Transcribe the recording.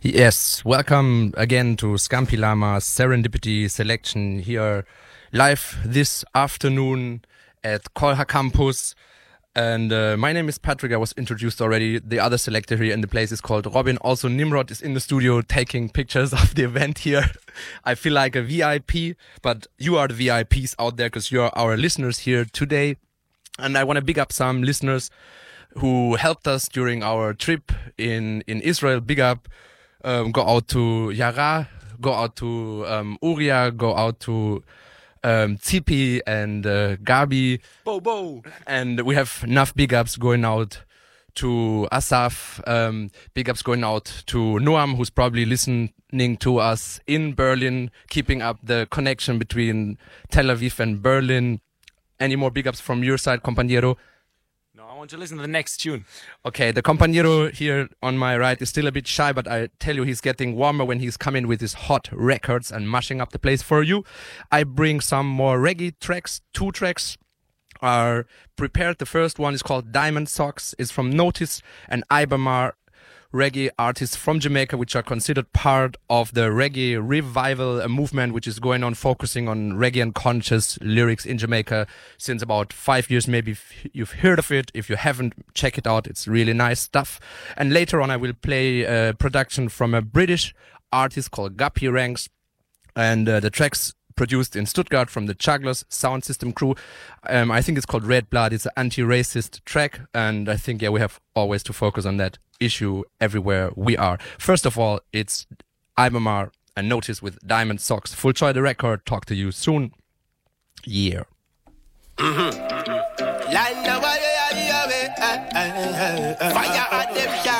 Yes, welcome again to Scampi Lama's Serendipity Selection here live this afternoon at Kolha Campus. And my name is Patrick. I was introduced already. The other selector here in the place is called Robin. Also, Nimrod is in the studio taking pictures of the event here. I feel like a VIP, but you are the VIPs out there because you're our listeners here today. And I want to big up some listeners who helped us during our trip in Israel. Big up. Go out to Yara, go out to Uria, go out to Zipi and Gabi. Bo. And we have enough big ups going out to Asaf, big ups going out to Noam, who's probably listening to us in Berlin, keeping up the connection between Tel Aviv and Berlin. Any more big ups from your side, compañero? I want to listen to the next tune. Okay, the compañero here on my right is still a bit shy, but I tell you, he's getting warmer when he's coming with his hot records and mashing up the place for you. I bring some more reggae tracks. 2 tracks are prepared. The first one is called Diamond Socks. It's from Notice and Ibamar, reggae artists from Jamaica, which are considered part of the reggae revival, a movement which is going on focusing on reggae and conscious lyrics in Jamaica since about 5 years. Maybe you've heard of it. If you haven't, check it out. It's really nice stuff. And later on I will play a production from a British artist called Guppy Ranks, and the tracks produced in Stuttgart from the Chugglers sound system crew. I think it's called Red Blood. It's an anti-racist track, and I think we have always to focus on that issue everywhere we are. First of all, it's Ibamar and Notice with Diamond Socks. Full Joy the record. Talk to you soon. Yeah. Fire at them,